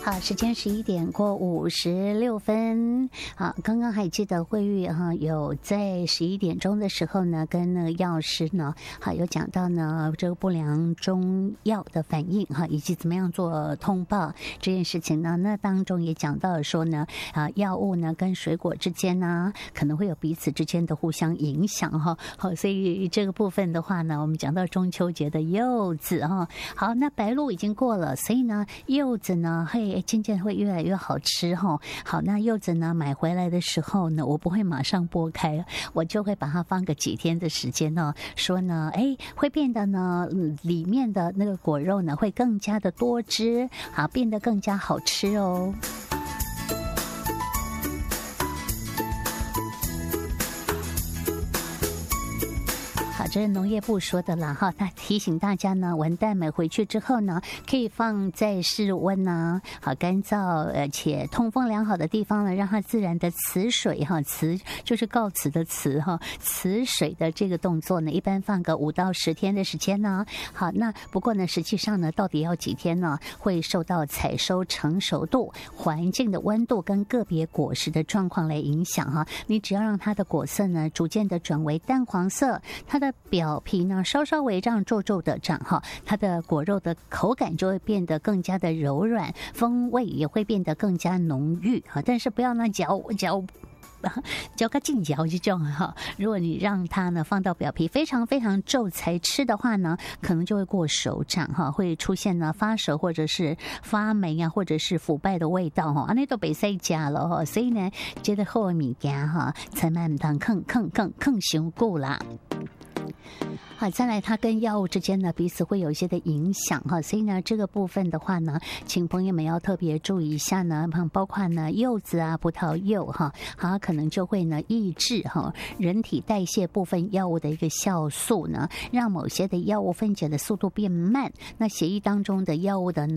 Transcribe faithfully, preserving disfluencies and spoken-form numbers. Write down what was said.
好，时间十一点过五十六分。好，刚刚还记得慧玉哈有在十一点钟的时候呢，跟那个药师呢，好有讲到呢这个不良中药的反应哈，以及怎么样做通报这件事情呢。那当中也讲到了说呢，啊药物呢跟水果之间呢可能会有彼此之间的互相影响哈。好，所以这个部分的话呢，我们讲到中秋节的柚子哈。好，那白露已经过了，所以呢柚子呢会渐渐会越来越好吃哈。好，那柚子呢买回来的时候呢，我不会马上剥开，我就会把它放个几天的时间呢，说呢，哎，会变得呢里面的那个果肉呢会更加的多汁，好，变得更加好吃哦。好，这是农业部说的啦哈，他提醒大家呢，文旦买回去之后呢，可以放在室温呐、啊，好干燥而且通风良好的地方呢，让它自然的辞水哈，辞就是告辞的辞哈，辞水的这个动作呢，一般放个五到十天的时间呢。好，那不过呢，实际上呢，到底要几天呢？会受到采收成熟度、环境的温度跟个别果实的状况来影响哈。你只要让它的果色呢，逐渐的转为淡黄色，它的表皮呢稍稍微这样皱皱的长哈，它的果肉的口感就会变得更加的柔软，风味也会变得更加浓郁哈。但是不要呢嚼嚼。嚼个劲嚼这种哈，如果你让它呢放到表皮非常非常皱才吃的话呢，可能就会过手掌哈，会出现呢发熟或者是发霉啊，或者是腐败的味道哈，啊那都别再加了哈。所以呢，觉得后米家哈，才慢当更更更更辛苦啦。好，再来，它跟药物之间呢彼此会有一些的影响哈，所以呢这个部分的话呢，请朋友们要特别注意一下呢，包括呢柚子啊、葡萄柚哈，它可能就会呢抑制哈人体代谢部分药物的一个酵素呢，让某些的药物分解的速度变慢，那血液当中的药物的